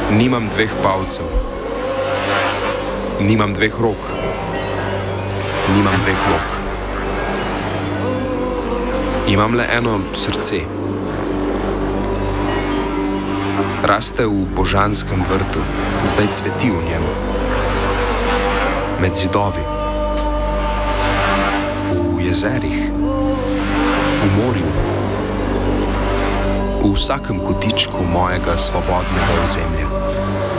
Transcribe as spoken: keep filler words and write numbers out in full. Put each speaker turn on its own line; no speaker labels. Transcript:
Nimam dveh palcev, nimam dveh rok, nimam dveh nog. Imam le eno srce. Raste v božanskem vrtu, zdaj cveti v njem. Med zidovi, v jezerih, v morju, v vsakem kotičku mojega svobodnega ozemlja.